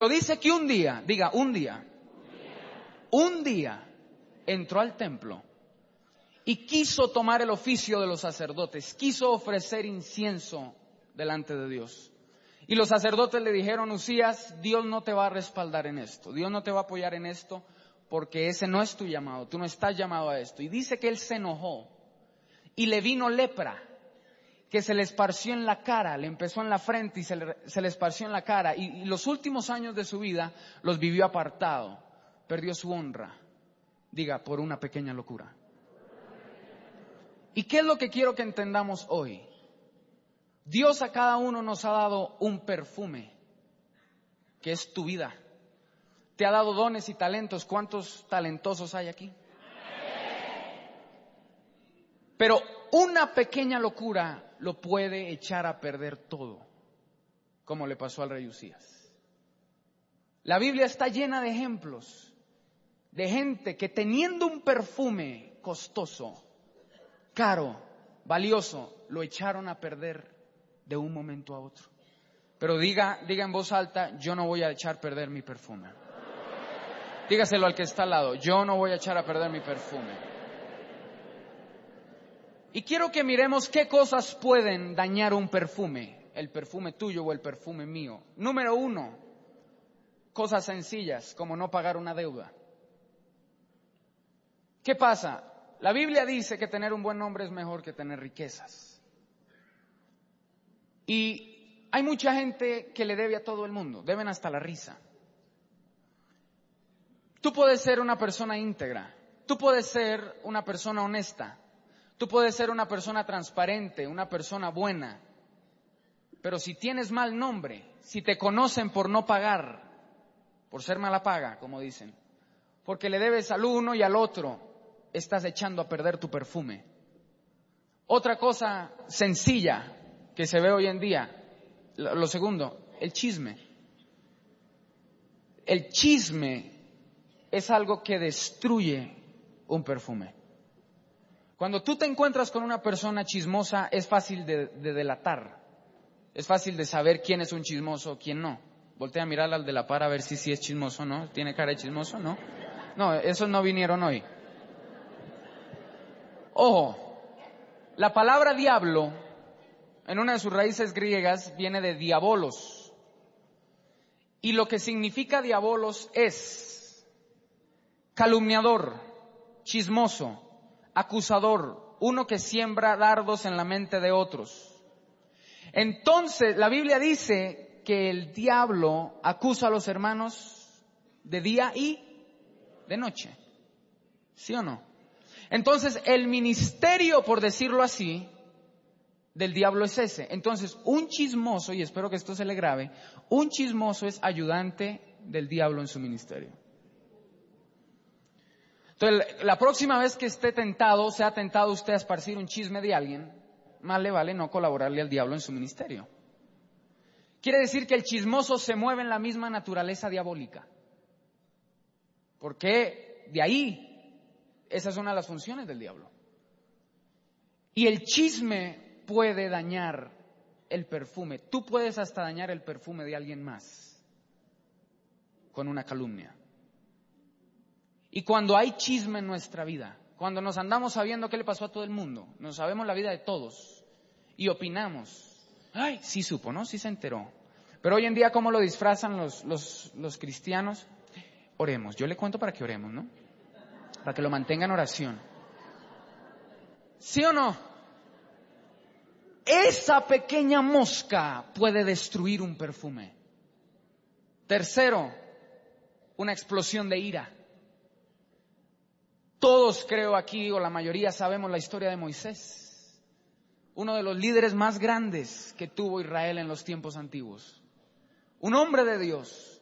Pero dice que un día, diga un día entró al templo y quiso tomar el oficio de los sacerdotes, quiso ofrecer incienso delante de Dios. Y los sacerdotes le dijeron: Uzías, Dios no te va a respaldar en esto, Dios no te va a apoyar en esto, porque ese no es tu llamado, tú no estás llamado a esto. Y dice que él se enojó y le vino lepra, que se le esparció en la cara, le empezó en la frente y se le esparció en la cara. Y los últimos años de su vida los vivió apartado, perdió su honra. Diga, por una pequeña locura. ¿Y qué es lo que quiero que entendamos hoy? Dios a cada uno nos ha dado un perfume, que es tu vida. Te ha dado dones y talentos. ¿Cuántos talentosos hay aquí? Pero una pequeña locura lo puede echar a perder todo, como le pasó al rey Uzías. La Biblia está llena de ejemplos de gente que teniendo un perfume costoso, caro, valioso, lo echaron a perder de un momento a otro. Pero diga en voz alta: yo no voy a echar a perder mi perfume. Dígaselo al que está al lado: yo no voy a echar a perder mi perfume. Y quiero que miremos qué cosas pueden dañar un perfume, el perfume tuyo o el perfume mío. Número 1, cosas sencillas como no pagar una deuda. ¿Qué pasa? La Biblia dice que tener un buen nombre es mejor que tener riquezas. Y hay mucha gente que le debe a todo el mundo, deben hasta la risa. Tú puedes ser una persona íntegra, tú puedes ser una persona honesta, tú puedes ser una persona transparente, una persona buena, pero si tienes mal nombre, si te conocen por no pagar, por ser mala paga, como dicen, porque le debes al uno y al otro, estás echando a perder tu perfume. Otra cosa sencilla que se ve hoy en día, lo segundo, el chisme. El chisme es algo que destruye un perfume. Cuando tú te encuentras con una persona chismosa, es fácil de delatar. Es fácil de saber quién es un chismoso o quién no. Voltea a mirar al de la par a ver si es chismoso o no. ¿Tiene cara de chismoso? ¿No? No, esos no vinieron hoy. Ojo, la palabra diablo, en una de sus raíces griegas, viene de diabolos. Y lo que significa diabolos es calumniador, chismoso, acusador, uno que siembra dardos en la mente de otros. Entonces, la Biblia dice que el diablo acusa a los hermanos de día y de noche. ¿Sí o no? Entonces, el ministerio, por decirlo así, del diablo es ese. Entonces, un chismoso, y espero que esto se le grabe, un chismoso es ayudante del diablo en su ministerio. Entonces, la próxima vez que esté tentado, sea tentado usted a esparcir un chisme de alguien, más le vale no colaborarle al diablo en su ministerio. Quiere decir que el chismoso se mueve en la misma naturaleza diabólica. Porque de ahí, esa es una de las funciones del diablo. Y el chisme puede dañar el perfume. Tú puedes hasta dañar el perfume de alguien más con una calumnia. Y cuando hay chisme en nuestra vida, cuando nos andamos sabiendo qué le pasó a todo el mundo, nos sabemos la vida de todos y opinamos, ay, sí supo, ¿no? Sí se enteró. Pero hoy en día, ¿cómo lo disfrazan los cristianos? Oremos. Yo le cuento para que oremos, ¿no? Para que lo mantenga en oración. ¿Sí o no? Esa pequeña mosca puede destruir un perfume. Tercero, una explosión de ira. Todos, creo aquí, o la mayoría, sabemos la historia de Moisés, uno de los líderes más grandes que tuvo Israel en los tiempos antiguos. Un hombre de Dios,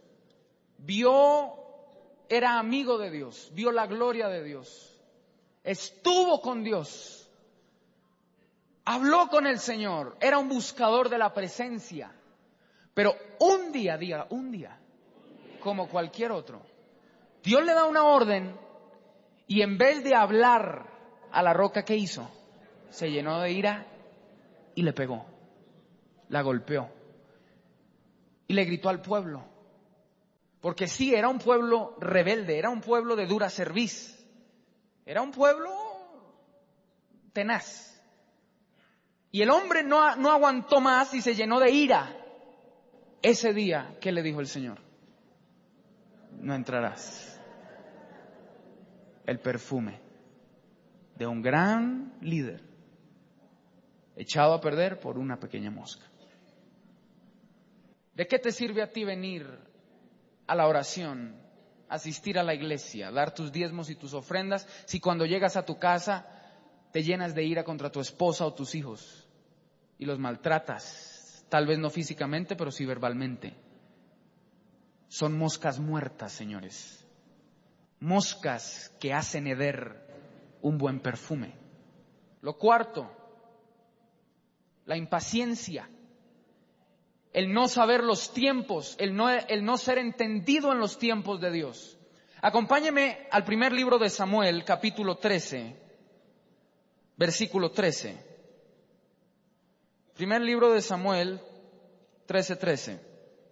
era amigo de Dios, vio la gloria de Dios, estuvo con Dios, habló con el Señor, era un buscador de la presencia. Pero un día, como cualquier otro, Dios le da una orden. Y en vez de hablar a la roca, ¿qué hizo? Se llenó de ira y le pegó, la golpeó y le gritó al pueblo. Porque sí, era un pueblo rebelde, era un pueblo de dura cerviz, era un pueblo tenaz. Y el hombre no aguantó más y se llenó de ira. Ese día, ¿qué le dijo el Señor? No entrarás. El perfume de un gran líder echado a perder por una pequeña mosca. ¿De qué te sirve a ti venir a la oración, asistir a la iglesia, dar tus diezmos y tus ofrendas, si cuando llegas a tu casa te llenas de ira contra tu esposa o tus hijos y los maltratas? Tal vez no físicamente, pero sí verbalmente. Son moscas muertas, señores. Moscas que hacen heder un buen perfume. Lo cuarto, la impaciencia. El no saber los tiempos, el no ser entendido en los tiempos de Dios. Acompáñeme al primer libro de Samuel, capítulo 13, versículo 13. Primer libro de Samuel, 13:13.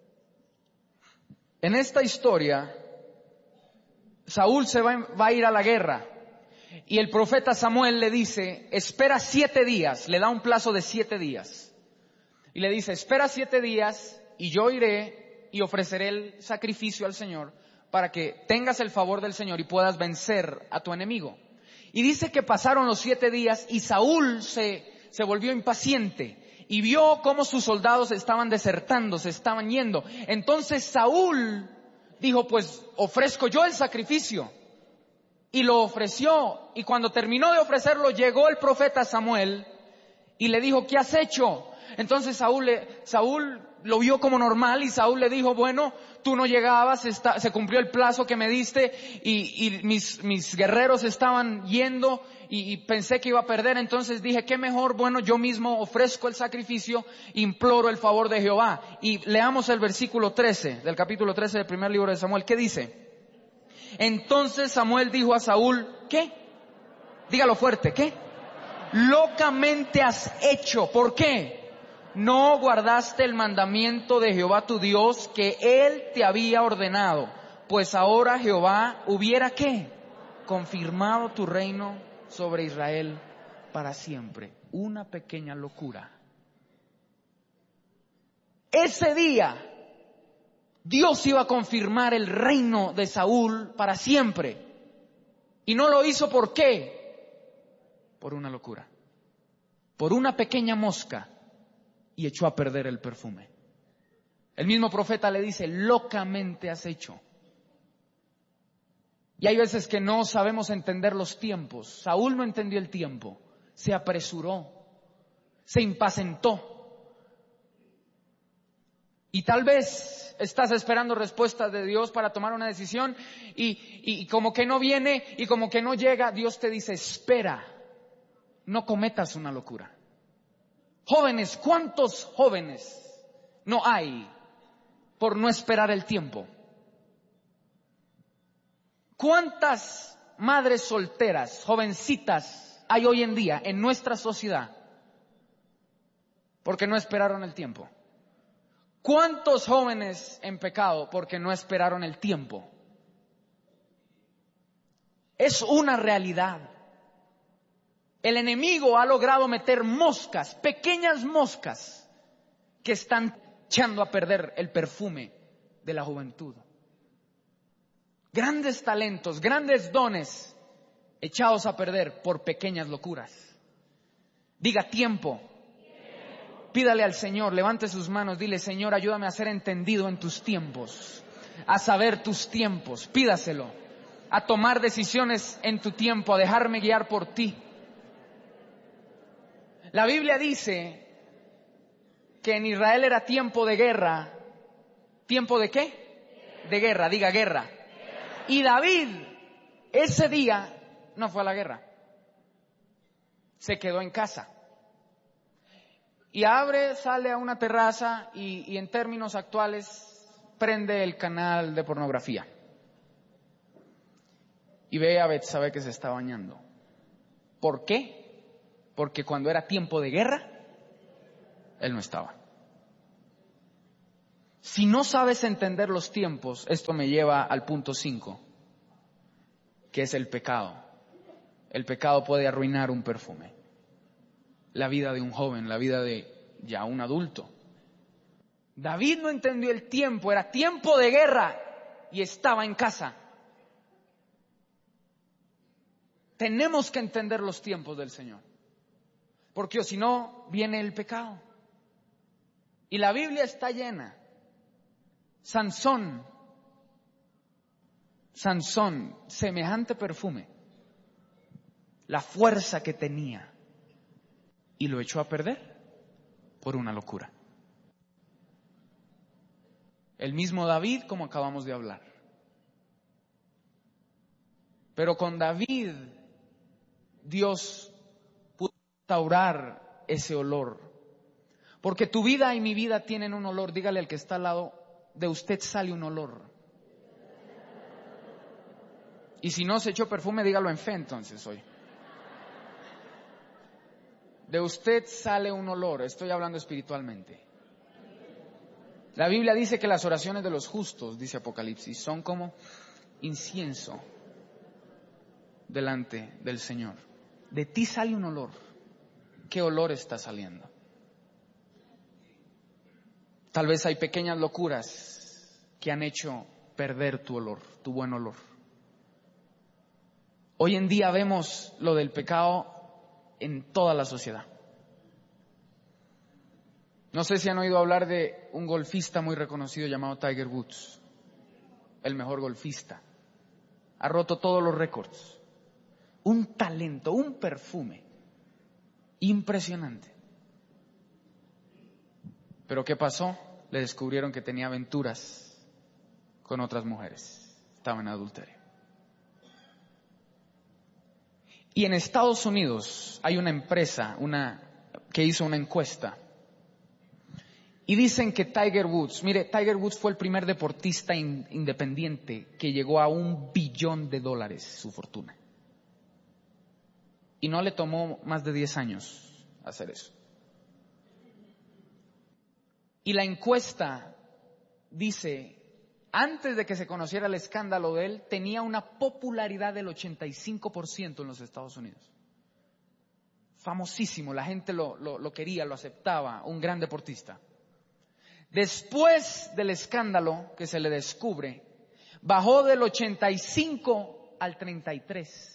En esta historia, Saúl se va a ir a la guerra y el profeta Samuel le dice, espera 7 días, le da un plazo de 7 días. Y le dice, espera 7 días y yo iré y ofreceré el sacrificio al Señor para que tengas el favor del Señor y puedas vencer a tu enemigo. Y dice que pasaron los 7 días y Saúl se volvió impaciente y vio cómo sus soldados estaban desertando, se estaban yendo. Entonces Saúl dijo, pues ofrezco yo el sacrificio. Y lo ofreció, y cuando terminó de ofrecerlo llegó el profeta Samuel y le dijo, ¿qué has hecho? Entonces Saúl lo vio como normal y Saúl le dijo, bueno, tú no llegabas, se cumplió el plazo que me diste y mis guerreros estaban yendo y pensé que iba a perder, entonces dije, qué mejor, bueno, yo mismo ofrezco el sacrificio, imploro el favor de Jehová. Y leamos el versículo 13 del capítulo 13 del primer libro de Samuel. ¿Qué dice? Entonces Samuel dijo a Saúl, ¿qué? Dígalo fuerte, ¿qué? Locamente has hecho. ¿Por qué? No guardaste el mandamiento de Jehová tu Dios que Él te había ordenado. Pues ahora Jehová hubiera, ¿qué? Confirmado tu reino sobre Israel para siempre. Una pequeña locura. Ese día Dios iba a confirmar el reino de Saúl para siempre. Y no lo hizo, ¿por qué? Por una locura. Por una pequeña mosca. Y echó a perder el perfume. El mismo profeta le dice, locamente has hecho. Y hay veces que no sabemos entender los tiempos. Saúl no entendió el tiempo. Se apresuró. Se impacientó. Y tal vez estás esperando respuestas de Dios para tomar una decisión y como que no viene y como que no llega, Dios te dice, espera, no cometas una locura. Jóvenes, ¿cuántos jóvenes no hay por no esperar el tiempo? ¿Cuántas madres solteras, jovencitas hay hoy en día en nuestra sociedad porque no esperaron el tiempo? ¿Cuántos jóvenes en pecado porque no esperaron el tiempo? Es una realidad. El enemigo ha logrado meter moscas, pequeñas moscas, que están echando a perder el perfume de la juventud. Grandes talentos, grandes dones, echados a perder por pequeñas locuras. Diga tiempo. Pídale al Señor, levante sus manos, dile, Señor, ayúdame a ser entendido en tus tiempos, a saber tus tiempos, pídaselo, a tomar decisiones en tu tiempo, a dejarme guiar por ti. La Biblia dice que en Israel era tiempo de guerra. ¿Tiempo de qué? De guerra, diga guerra. Y David, ese día, no fue a la guerra. Se quedó en casa. Y sale a una terraza y en términos actuales prende el canal de pornografía. Y ve a Betsabé que se está bañando. ¿Por qué? Porque cuando era tiempo de guerra, él no estaba. Si no sabes entender los tiempos, esto me lleva al punto 5, que es el pecado. El pecado puede arruinar un perfume, la vida de un joven, la vida de ya un adulto. David no entendió el tiempo, era tiempo de guerra y estaba en casa. Tenemos que entender los tiempos del Señor, porque si no, viene el pecado. Y la Biblia está llena. Sansón, semejante perfume, la fuerza que tenía, y lo echó a perder por una locura. El mismo David, como acabamos de hablar. Pero con David, Dios pudo restaurar ese olor. Porque tu vida y mi vida tienen un olor. Dígale al que está al lado, de usted sale un olor. Y si no se echó perfume, dígalo en fe entonces hoy. De usted sale un olor, estoy hablando espiritualmente. La Biblia dice que las oraciones de los justos, dice Apocalipsis, son como incienso delante del Señor. De ti sale un olor. ¿Qué olor está saliendo? Tal vez hay pequeñas locuras que han hecho perder tu olor, tu buen olor. Hoy en día vemos lo del pecado en toda la sociedad. No sé si han oído hablar de un golfista muy reconocido llamado Tiger Woods, el mejor golfista. Ha roto todos los récords. Un talento, un perfume impresionante. Pero ¿qué pasó? Le descubrieron que tenía aventuras con otras mujeres. Estaba en adulterio. Y en Estados Unidos hay una empresa que hizo una encuesta. Y dicen que Tiger Woods fue el primer deportista independiente que llegó a $1 billón su fortuna. Y no le tomó más de 10 años hacer eso. Y la encuesta dice, antes de que se conociera el escándalo de él, tenía una popularidad del 85% en los Estados Unidos. Famosísimo, la gente lo quería, lo aceptaba, un gran deportista. Después del escándalo que se le descubre, bajó del 85 al 33%.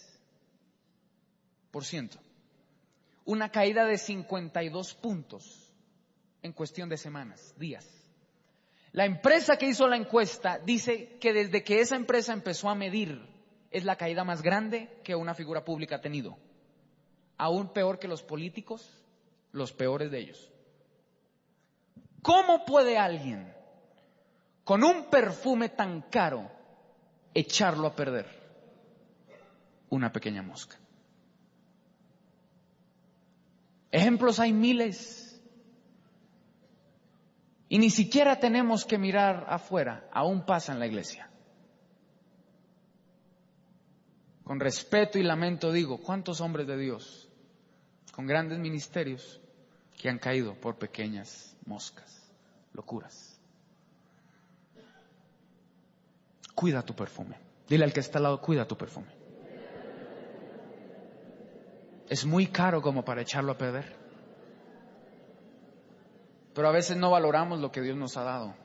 Una caída de 52 puntos en cuestión de semanas, días. La empresa que hizo la encuesta dice que desde que esa empresa empezó a medir, es la caída más grande que una figura pública ha tenido. Aún peor que los políticos, los peores de ellos. ¿Cómo puede alguien con un perfume tan caro echarlo a perder? Una pequeña mosca. Ejemplos hay miles. Y ni siquiera tenemos que mirar afuera, aún pasa en la iglesia. Con respeto y lamento digo, ¿cuántos hombres de Dios con grandes ministerios que han caído por pequeñas moscas, locuras? Cuida tu perfume. Dile al que está al lado, cuida tu perfume. Es muy caro como para echarlo a perder. Pero a veces no valoramos lo que Dios nos ha dado.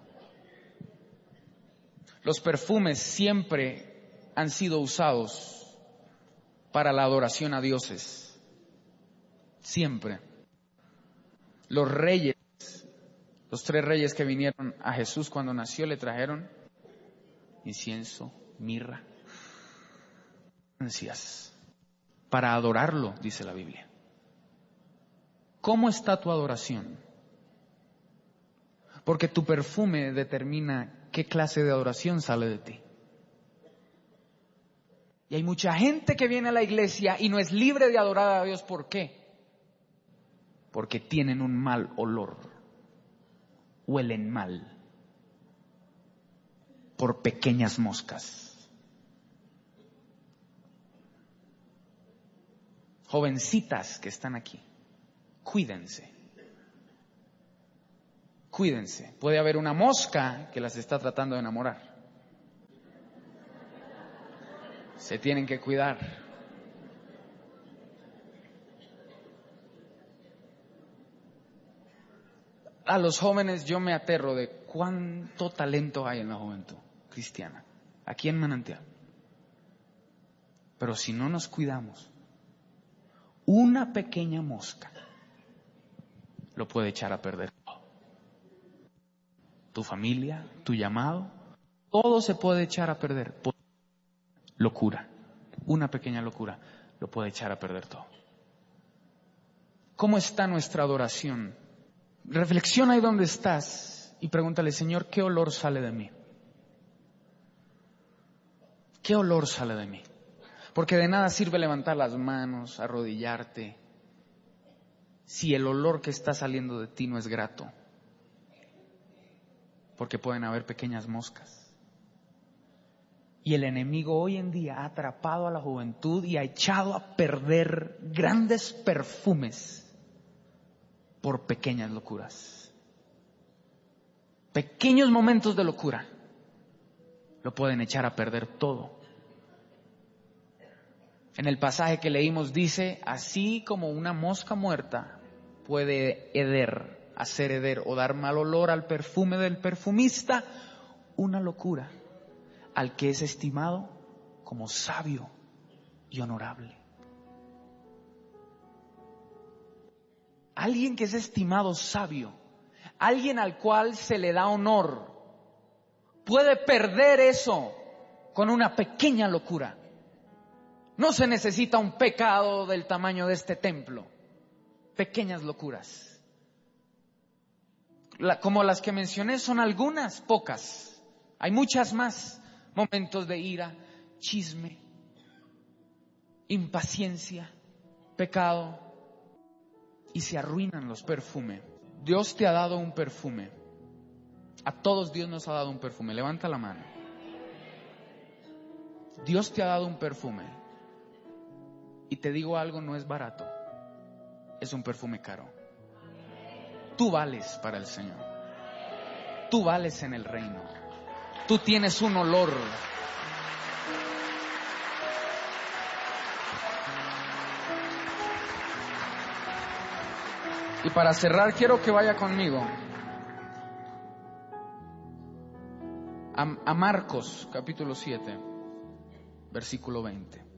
Los perfumes siempre han sido usados para la adoración a dioses. Siempre. Los reyes, los 3 reyes que vinieron a Jesús cuando nació, le trajeron incienso, mirra, ansias, para adorarlo, dice la Biblia. ¿Cómo está tu adoración? Porque tu perfume determina qué clase de adoración sale de ti. Y hay mucha gente que viene a la iglesia y no es libre de adorar a Dios. ¿Por qué? Porque tienen un mal olor. Huelen mal. Por pequeñas moscas. Jovencitas que están aquí, cuídense. Cuídense. Puede haber una mosca que las está tratando de enamorar. Se tienen que cuidar. A los jóvenes yo me aterro de cuánto talento hay en la juventud cristiana, aquí en Manantial. Pero si no nos cuidamos, una pequeña mosca lo puede echar a perder. Tu familia, tu llamado, todo se puede echar a perder por locura. Una pequeña locura lo puede echar a perder todo. ¿Cómo está nuestra adoración? Reflexiona ahí donde estás y pregúntale, Señor, ¿qué olor sale de mí? ¿Qué olor sale de mí? Porque de nada sirve levantar las manos, arrodillarte, si el olor que está saliendo de ti no es grato. Porque pueden haber pequeñas moscas. Y el enemigo hoy en día ha atrapado a la juventud y ha echado a perder grandes perfumes por pequeñas locuras. Pequeños momentos de locura lo pueden echar a perder todo. En el pasaje que leímos dice, así como una mosca muerta puede hacer heder o dar mal olor al perfume del perfumista, una locura al que es estimado como sabio y honorable. Alguien que es estimado sabio, alguien al cual se le da honor, puede perder eso con una pequeña locura. No se necesita un pecado del tamaño de este templo. Pequeñas locuras. Como las que mencioné son algunas, pocas. Hay muchas más. Momentos de ira, chisme, impaciencia, pecado. Y se arruinan los perfumes. Dios te ha dado un perfume. A todos Dios nos ha dado un perfume. Levanta la mano. Dios te ha dado un perfume. Y te digo algo, no es barato. Es un perfume caro. Tú vales para el Señor. Tú vales en el reino. Tú tienes un olor. Y para cerrar, quiero que vaya conmigo a Marcos, capítulo 7, versículo 20.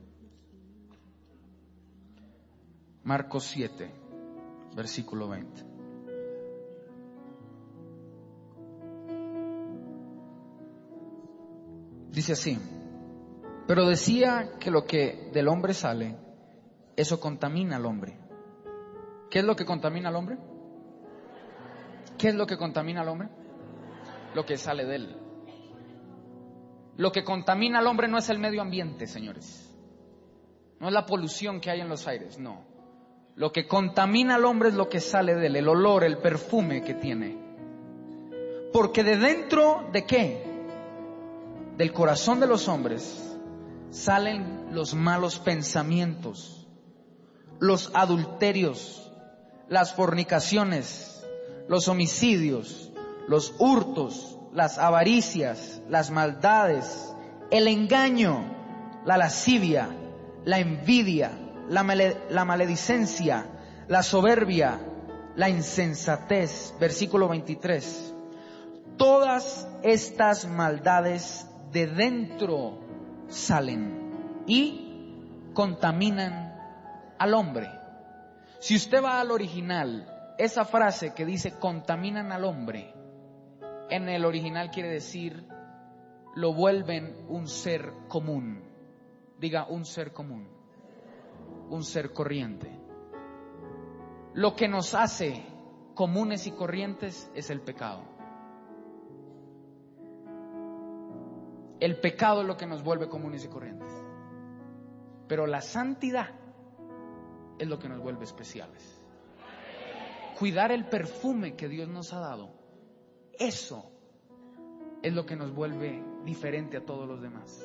Marcos 7, versículo 20. Dice así: pero decía que lo que del hombre sale, eso contamina al hombre. ¿Qué es lo que contamina al hombre? ¿Qué es lo que contamina al hombre? Lo que sale de él. Lo que contamina al hombre no es el medio ambiente, señores. No es la polución que hay en los aires, no. Lo que contamina al hombre es lo que sale de él, el olor, el perfume que tiene. Porque de dentro, ¿de qué? Del corazón de los hombres salen los malos pensamientos, los adulterios, las fornicaciones, los homicidios, los hurtos, las avaricias, las maldades, el engaño, la lascivia, la envidia, la maledicencia, la soberbia, la insensatez. Versículo 23. Todas estas maldades de dentro salen y contaminan al hombre. Si usted va al original, esa frase que dice contaminan al hombre, en el original quiere decir lo vuelven un ser común. Diga, un ser común, un ser corriente. Lo que nos hace comunes y corrientes es el pecado. El pecado es lo que nos vuelve comunes y corrientes. Pero la santidad es lo que nos vuelve especiales. Cuidar el perfume que Dios nos ha dado, eso es lo que nos vuelve diferente a todos los demás.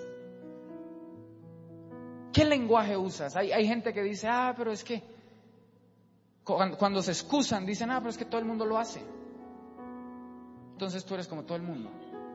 ¿Qué lenguaje usas? Hay gente que dice, pero es que cuando se excusan dicen, pero es que todo el mundo lo hace. entonces tú eres como todo el mundo.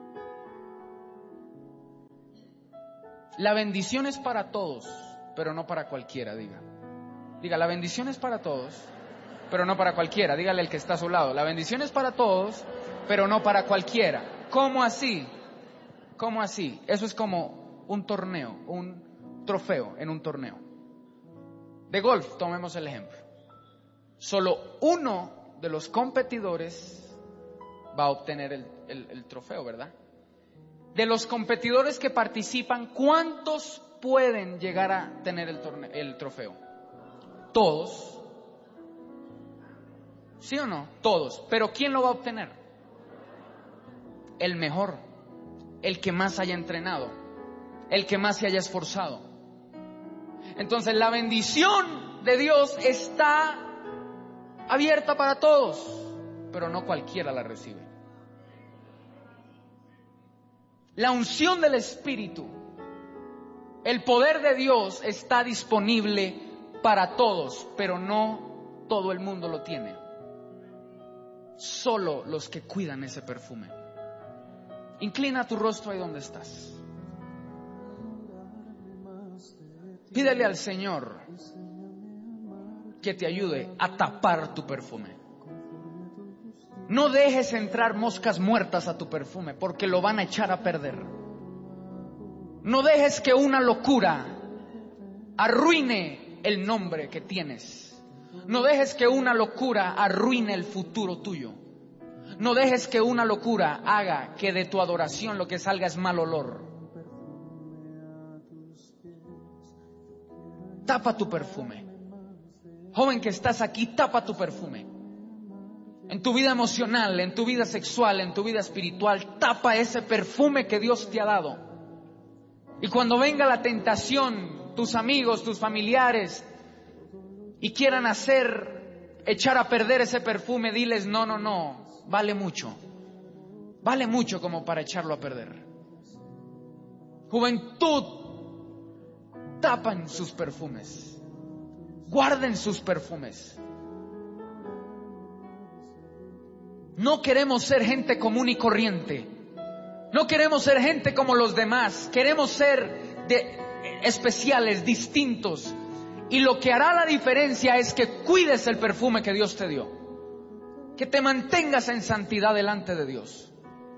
La bendición es para todos, pero no para cualquiera, diga, la bendición es para todos, pero no para cualquiera. Dígale al que está a su lado, la bendición es para todos, pero no para cualquiera. ¿Cómo así? ¿Cómo así? Eso es como un torneo, un trofeo en un torneo. De golf, tomemos el ejemplo. Solo uno de los competidores va a obtener el trofeo, ¿verdad? De los competidores que participan, ¿cuántos pueden llegar a tener el trofeo? Todos. ¿Sí o no? Todos. Pero ¿quién lo va a obtener? El mejor, el que más haya entrenado, el que más se haya esforzado. Entonces la bendición de Dios está abierta para todos, pero no cualquiera la recibe. La unción del Espíritu, el poder de Dios está disponible para todos, pero no todo el mundo lo tiene. Solo los que cuidan ese perfume. Inclina tu rostro ahí donde estás. Pídele al Señor que te ayude a tapar tu perfume. No dejes entrar moscas muertas a tu perfume, porque lo van a echar a perder. No dejes que una locura arruine el nombre que tienes. No dejes que una locura arruine el futuro tuyo. No dejes que una locura haga que de tu adoración lo que salga es mal olor. Tapa tu perfume. Joven que estás aquí, tapa tu perfume. En tu vida emocional, en tu vida sexual, en tu vida espiritual, tapa ese perfume que Dios te ha dado. Y cuando venga la tentación, tus amigos, tus familiares, y quieran echar a perder ese perfume, diles, no, vale mucho como para echarlo a perder. Juventud, tapan sus perfumes, guarden sus perfumes. No queremos ser gente común y corriente. No queremos ser gente como los demás. Queremos ser especiales, distintos. Y lo que hará la diferencia es que cuides el perfume que Dios te dio. Que te mantengas en santidad delante de Dios.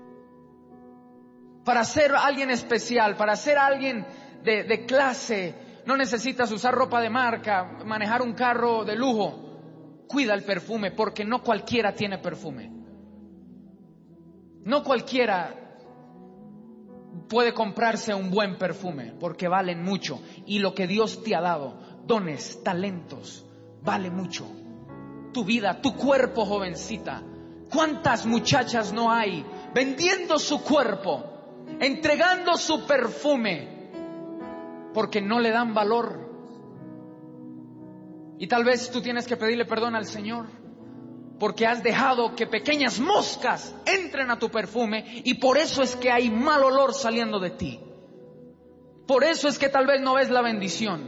Para ser alguien especial, para ser alguien de clase, no necesitas usar ropa de marca, manejar un carro de lujo. Cuida el perfume, porque no cualquiera tiene perfume. No cualquiera puede comprarse un buen perfume, porque valen mucho. Y lo que Dios te ha dado, dones, talentos, vale mucho. Tu vida, tu cuerpo, jovencita. ¿Cuántas muchachas no hay vendiendo su cuerpo, entregando su perfume, porque no le dan valor? Y tal vez tú tienes que pedirle perdón al Señor, porque has dejado que pequeñas moscas entren a tu perfume, y por eso es que hay mal olor saliendo de ti. Por eso es que tal vez no ves la bendición,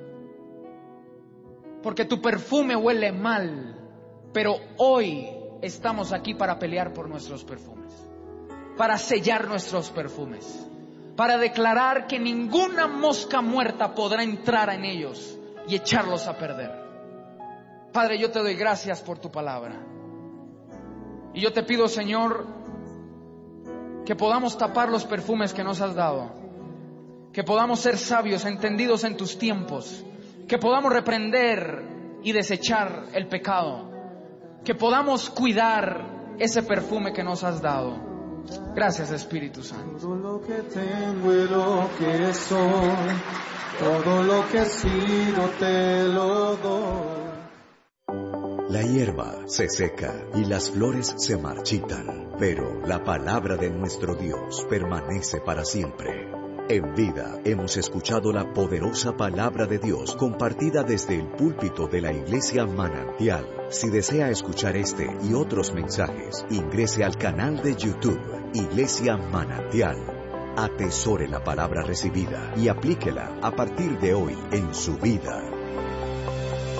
porque tu perfume huele mal. Pero hoy estamos aquí para pelear por nuestros perfumes, para sellar nuestros perfumes, para declarar que ninguna mosca muerta podrá entrar en ellos y echarlos a perder. Padre, yo te doy gracias por tu palabra. Y yo te pido, Señor, que podamos tapar los perfumes que nos has dado. Que podamos ser sabios, entendidos en tus tiempos. Que podamos reprender y desechar el pecado. Que podamos cuidar ese perfume que nos has dado. Gracias, Espíritu Santo. Todo lo que tengo y lo que soy, todo lo que he sido te lo doy. La hierba se seca y las flores se marchitan, pero la palabra de nuestro Dios permanece para siempre. En vida hemos escuchado la poderosa palabra de Dios compartida desde el púlpito de la Iglesia Manantial. Si desea escuchar este y otros mensajes, ingrese al canal de YouTube Iglesia Manantial. Atesore la palabra recibida y aplíquela a partir de hoy en su vida.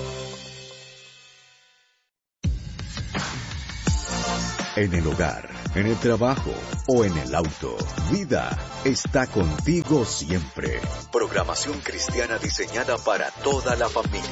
En el hogar, en el trabajo o en el auto. Vida está contigo siempre. Programación cristiana diseñada para toda la familia.